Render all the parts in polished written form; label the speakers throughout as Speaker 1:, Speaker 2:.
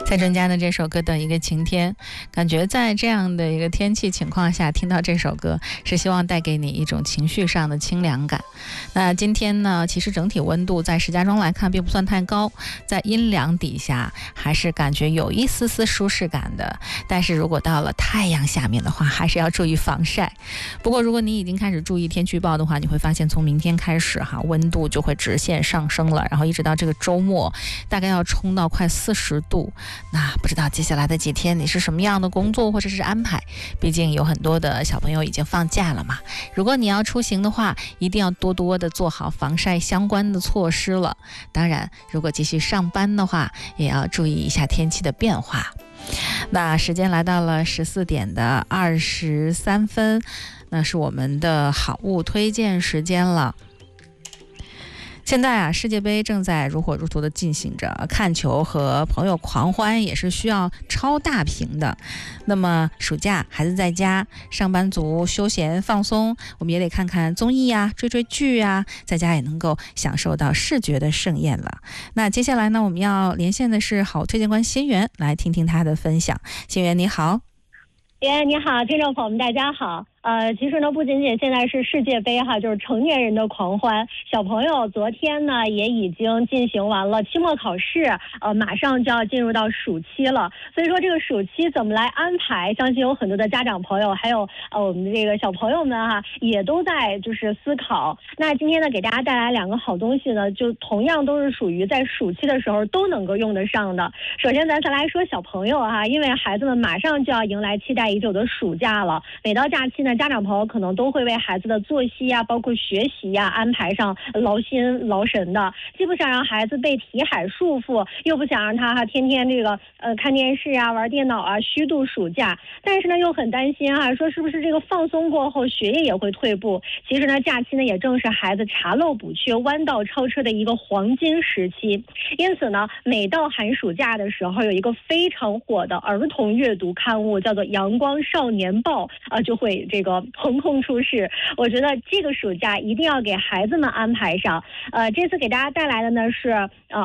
Speaker 1: 蔡振佳的这首歌的一个晴天，感觉在这样的一个天气情况下听到这首歌，是希望带给你一种情绪上的清凉感。那今天呢，其实整体温度在石家庄来看并不算太高，在阴凉底下还是感觉有一丝丝舒适感的。但是如果到了太阳下面的话，还是要注意防晒。不过如果你已经开始注意天气预报的话，你会发现从明天开始温度就会直线上升了，然后一直到这个周末大概要冲到快40度。那不知道接下来的几天你是什么样的工作或者是安排，毕竟有很多的小朋友已经放假了嘛。如果你要出行的话，一定要多多的做好防晒相关的措施了。当然如果继续上班的话，也要注意一下天气的变化。那时间来到了14点的23分，那是我们的好物推荐时间了。现在世界杯正在如火如荼的进行着，看球和朋友狂欢也是需要超大屏的。那么暑假孩子在家，上班族休闲放松，我们也得看看综艺追追剧在家也能够享受到视觉的盛宴了。那接下来呢，我们要连线的是好推荐官新源，来听听他的分享。新源你好。
Speaker 2: 你好，听众朋友们大家好。其实呢，不仅仅现在是世界杯就是成年人的狂欢，小朋友昨天呢也已经进行完了期末考试，马上就要进入到暑期了。所以说这个暑期怎么来安排，相信有很多的家长朋友，还有我们这个小朋友们也都在就是思考。那今天呢，给大家带来2个好东西呢，就同样都是属于在暑期的时候都能够用得上的。首先咱来说小朋友因为孩子们马上就要迎来期待已久的暑假了，每到假期呢，家长朋友可能都会为孩子的作息包括学习安排上劳心劳神的，既不想让孩子被题海束缚，又不想让他天天这个看电视玩电脑虚度暑假，但是呢又很担心说是不是这个放松过后学业也会退步。其实呢，假期呢也正是孩子查漏补缺、弯道超车的一个黄金时期。因此呢，每到寒暑假的时候，有一个非常火的儿童阅读刊物叫做《阳光少年报》就会这个横空出世。我觉得这个暑假一定要给孩子们安排上。这次给大家带来的呢是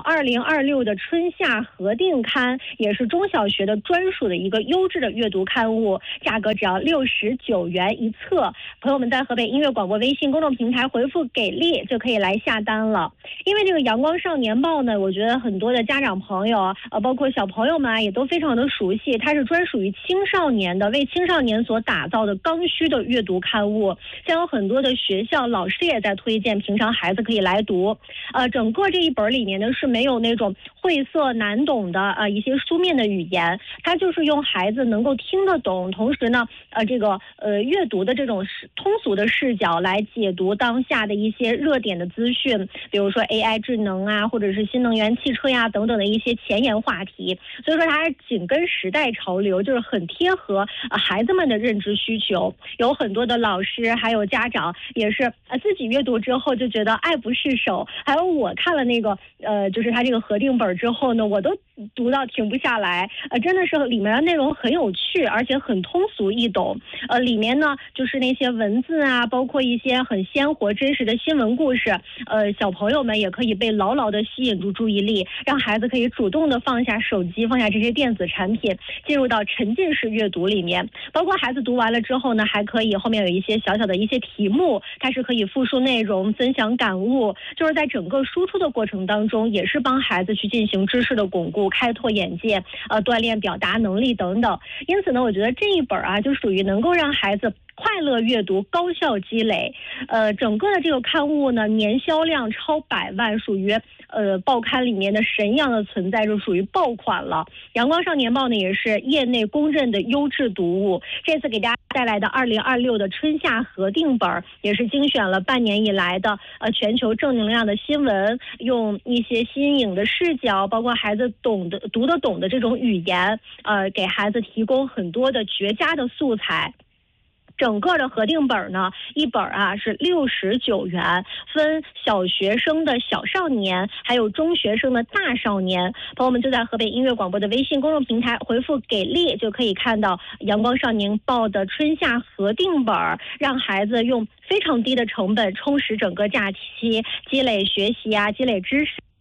Speaker 2: 2026的春夏合订刊，也是中小学的专属的一个优质的阅读刊物，价格只要69元一册。朋友们在河北音乐广播微信公众平台回复给力就可以来下单了。因为这个阳光少年报呢，我觉得很多的家长朋友包括小朋友们也都非常的熟悉，它是专属于青少年的，为青少年所打造的刚需的阅读刊物，像有很多的学校老师也在推荐，平常孩子可以来读。整个这一本里面呢是没有那种晦涩难懂的一些书面的语言，它就是用孩子能够听得懂，同时呢这个阅读的这种通俗的视角来解读当下的一些热点的资讯，比如说 AI 智能或者是新能源汽车等等的一些前沿话题。所以说它紧跟时代潮流，就是很贴合孩子们的认知需求。有很多的老师还有家长也是自己阅读之后就觉得爱不释手，还有我看了那个就是他这个核定本之后呢，我都读到停不下来。真的是里面的内容很有趣，而且很通俗易懂。里面呢就是那些文字包括一些很鲜活真实的新闻故事，小朋友们也可以被牢牢的吸引住注意力，让孩子可以主动的放下手机，放下这些电子产品，进入到沉浸式阅读里面。包括孩子读完了之后呢，还可以后面有一些小小的一些题目，它是可以复述内容、分享感悟，就是在整个输出的过程当中，也是帮孩子去进行知识的巩固、开拓眼界，锻炼表达能力等等。因此呢，我觉得这一本就属于能够让孩子快乐阅读、高效积累。整个的这个刊物呢，年销量超100万，属于报刊里面的神一样的存在，就属于爆款了。阳光少年报呢，也是业内公认的优质读物。这次给大家带来的2026的春夏合订本，也是精选了半年以来的全球正能量的新闻，用一些新颖的视角，包括孩子读得懂的这种语言，给孩子提供很多的绝佳的素材。整个的核定本呢，一本是69元，分小学生的小少年，还有中学生的大少年。朋友们就在河北音乐广播的微信公众平台回复给力，就可以看到阳光少年报的春夏核定本，让孩子用非常低的成本充实整个假期，积累学习积累知识。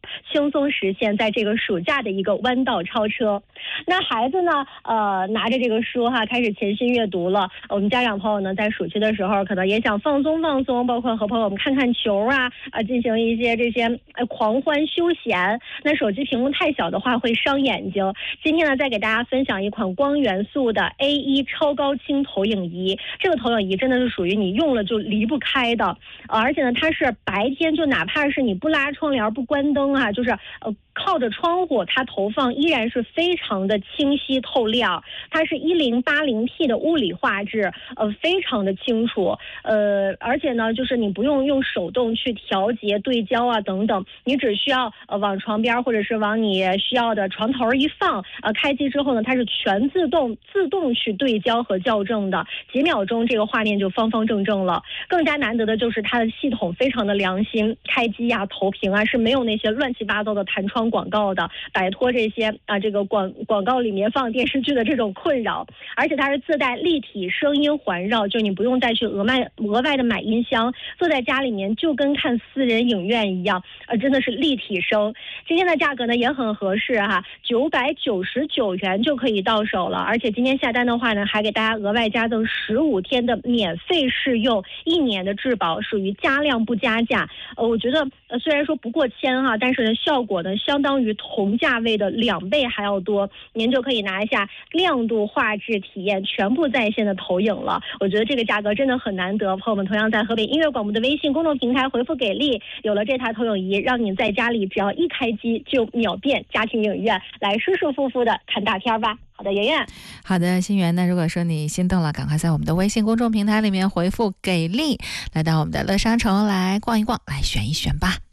Speaker 2: 轻松实现在这个暑假的一个弯道超车。那孩子呢，拿着这个书哈，开始潜心阅读了。我们家长朋友呢，在暑期的时候，可能也想放松放松，包括和朋友们看看球啊，进行一些这些狂欢休闲。那手机屏幕太小的话会伤眼睛。今天呢，再给大家分享一款光元素的 A1 超高清投影仪。这个投影仪真的是属于你用了就离不开的，而且呢，它是白天就哪怕是你不拉窗帘不关灯啊，就是靠着窗户，它投放依然是非常的清晰透亮。它是1080P 的物理画质，非常的清楚。而且呢，就是你不用用手动去调节对焦啊等等，你只需要往床边或者是往你需要的床头一放，开机之后呢，它是全自动去对焦和校正的，几秒钟这个画面就方方正正了。更加难得的就是它的系统非常的良心，开机啊、投屏啊是没有那些乱七八糟的弹窗广告的，摆脱这些这个广告里面放电视剧的这种困扰。而且它是自带立体声音环绕，就你不用再去额外的买音箱，坐在家里面就跟看私人影院一样，真的是立体声。今天的价格呢也很合适哈，999元就可以到手了。而且今天下单的话呢，还给大家额外加赠15天的免费试用，1年的质保，属于加量不加价。我觉得虽然说不过千哈，但是呢效果呢相当于同价位的2倍还要多，您就可以拿下亮度、画质体验全部在线的投影了。我觉得这个价格真的很难得。朋友们同样在河北音乐广播的微信公众平台回复给力，有了这台投影仪，让你在家里只要一开机就秒变家庭影院，来舒舒服服的看大片吧。好的，圆圆。
Speaker 1: 好的，心源呢，如果说你心动了，赶快在我们的微信公众平台里面回复给力，来到我们的乐商城来逛一逛，来选一选吧。